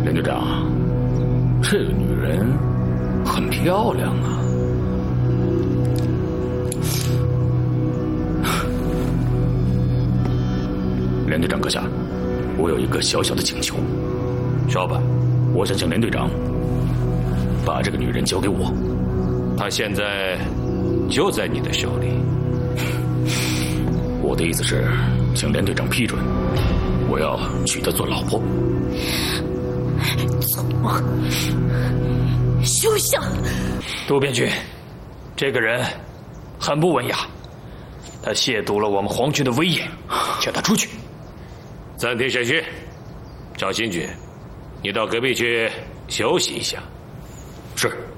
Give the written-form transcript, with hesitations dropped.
连队长，这个女人很漂亮啊。连队长阁下，我有一个小小的请求。 说吧。 我想请连队长把这个女人交给我。 她现在就在你的手里。 我的意思是，请连队长批准，我要娶她做老婆。 怎么？休想！ 渡边君，这个人很不文雅，他亵渎了我们皇军的威严，叫他出去。 暂停审讯。赵新君，你到隔壁去休息一下。 是。